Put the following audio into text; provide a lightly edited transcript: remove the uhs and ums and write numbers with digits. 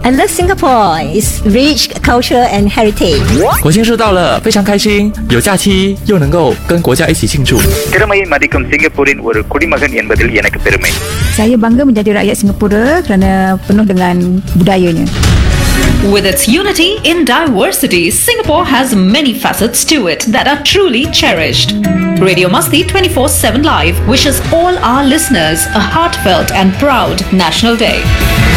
I love Singapore. It's rich culture and heritage. 国庆日到了，非常开心，有假期又能够跟国家一起庆祝。 திறமையை மதிக்கும் சிங்கப்பூரின் ஒரு குடிமகன் என்பதில் எனக்கு பெருமை. Saya bangga menjadi rakyat Singapura kerana penuh dengan budayanya. With its unity in diversity, Singapore has many facets to it that are truly cherished. Radio Masti 24/7 Live wishes all our listeners a heartfelt and proud National Day.